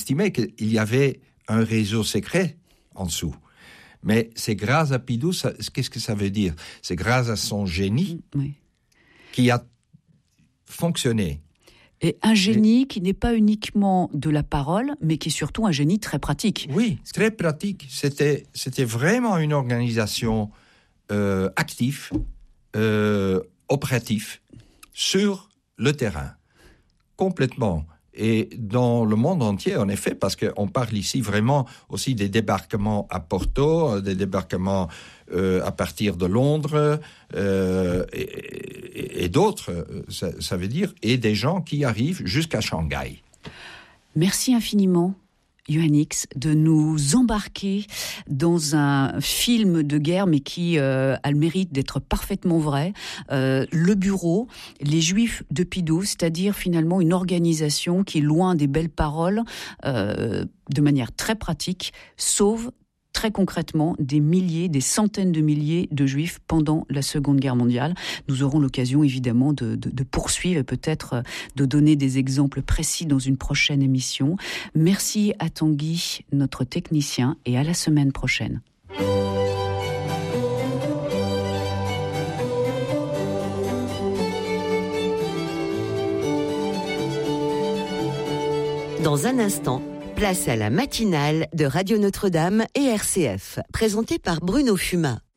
estimait qu'il y avait un réseau secret en dessous. Mais c'est grâce à Pidoux, qu'est-ce que ça veut dire? C'est grâce à son génie qui a fonctionné. Et un génie qui n'est pas uniquement de la parole, mais qui est surtout un génie très pratique. Oui, très pratique. C'était vraiment une organisation active, opérative, sur le terrain, complètement. Et dans le monde entier, en effet, parce qu'on parle ici vraiment aussi des débarquements à Porto, des débarquements à partir de Londres et d'autres, ça veut dire, et des gens qui arrivent jusqu'à Shanghai. Merci infiniment, Yohanix, de nous embarquer dans un film de guerre, mais qui a le mérite d'être parfaitement vrai. Le bureau, les Juifs de Pidoux, c'est-à-dire finalement une organisation qui, loin des belles paroles, de manière très pratique, sauve très concrètement des milliers, des centaines de milliers de Juifs pendant la Seconde Guerre mondiale. Nous aurons l'occasion évidemment de poursuivre et peut-être de donner des exemples précis dans une prochaine émission. Merci à Tanguy, notre technicien, et à la semaine prochaine. Dans un instant, place à la matinale de Radio Notre-Dame et RCF, présentée par Bruno Fumat.